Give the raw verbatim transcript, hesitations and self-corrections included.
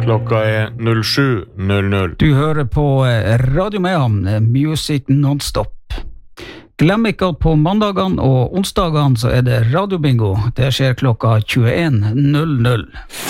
Klokka er null sju null null. Du hører på Radio Mehamn, Music Non-Stop. Glem ikke at på mandagene og onsdagene så er det radiobingo. Det skjer klokka tjueen null null.